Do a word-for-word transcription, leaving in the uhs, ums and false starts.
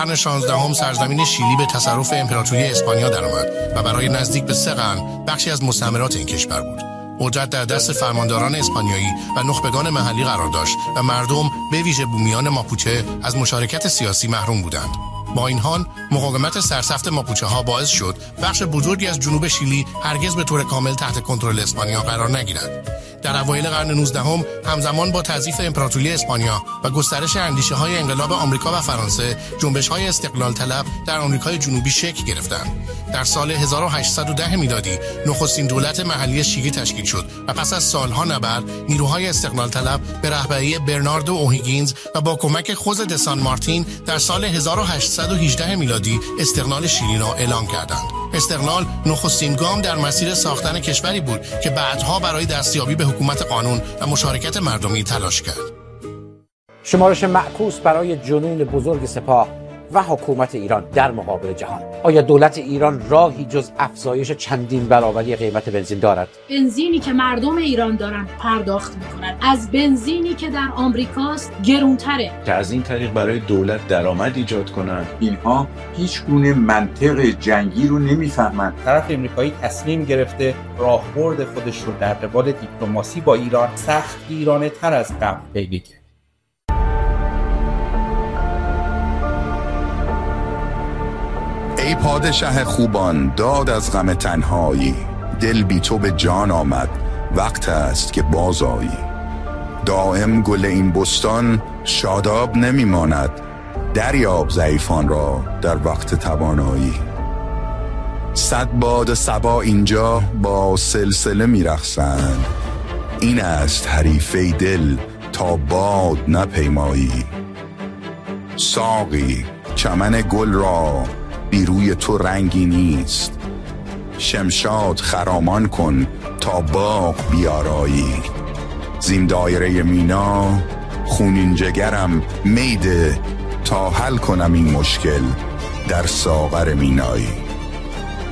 قرن شانزدهم سرزمین شیلی به تصرف امپراتوری اسپانیا درآمد و برای نزدیک به سه قرن بخشی از مستعمرات این کشور بود. قدرت در دست فرمانداران اسپانیایی و نخبگان محلی قرار داشت و مردم به ویژه بومیان ماپوچه از مشارکت سیاسی محروم بودند. با این حال مقاومت سرسخت ماپوچه ها باعث شد بخش بزرگی از جنوب شیلی هرگز به طور کامل تحت کنترل اسپانیا قرار نگیرد. در اوایل قرن نوزدهم همزمان با تضعیف امپراتوری اسپانیا و گسترش اندیشه های انقلاب آمریکا و فرانسه، جنبش های استقلال طلب در آمریکای جنوبی شکل گرفتند. در سال هزار و هشتصد و ده میلادی نخستین دولت محلی شیلی تشکیل شد و پس از سالها نبرد نیروهای استقلال طلب به رهبری برناردو اوهیگینز و با کمک خوز دسان مارتین در سال هزار و هشتصد و هجده میلادی استقلال شیلی را اعلام کردند. استقلال نخستین گام در مسیر ساختن کشوری بود که بعدها برای دستیابی به حکومت قانون و مشارکت مردمی تلاش کرد. شمارش معکوس برای جنون بزرگ سپاه و حکومت ایران در مقابل جهان. آیا دولت ایران راهی جز افزایش چندین برابری قیمت بنزین دارد؟ بنزینی که مردم ایران دارن پرداخت میکنن از بنزینی که در آمریکاست گرونتره، که از این طریق برای دولت درآمد ایجاد کنند. اینها هیچ گونه منطق جنگی رو نمیفهمند. طرف امریکایی تصمیم گرفته راهبرد خودش رو در قبال دیپلماسی با ایران سخت گیرانه تر از قبل پیگیری کنه. ای پادشه خوبان، داد از غم تنهایی، دل بی تو به جان آمد، وقت است که بازآیی. دائم گل این بستان شاداب نمی ماند، دریاب ضعیفان را در وقت توانایی. صد باد صبا اینجا با سلسله می رقصند، این است حریفه دل تا باد نپیمایی. ساقی چمن گل را بی روی تو رنگی نیست، شمشاد خرامان کن تا باغ بیارایی. زین دایره مینا خونین جگرم میده تا حل کنم این مشکل در ساغر مینایی.